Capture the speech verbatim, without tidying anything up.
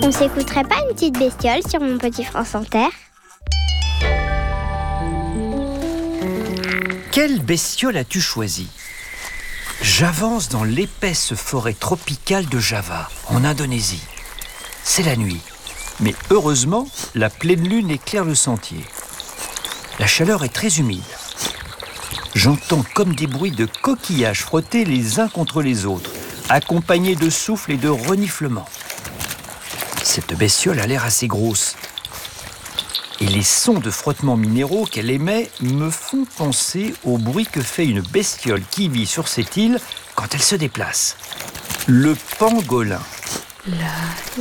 On s'écouterait pas une petite bestiole sur Mon Petit France Inter? Quelle bestiole as-tu choisi? J'avance dans l'épaisse forêt tropicale de Java, en Indonésie. C'est la nuit, mais heureusement, la pleine lune éclaire le sentier. La chaleur est très humide. J'entends comme des bruits de coquillages frottés les uns contre les autres, accompagnés de souffles et de reniflements. Cette bestiole a l'air assez grosse. Et les sons de frottements minéraux qu'elle émet me font penser au bruit que fait une bestiole qui vit sur cette île quand elle se déplace. Le pangolin. La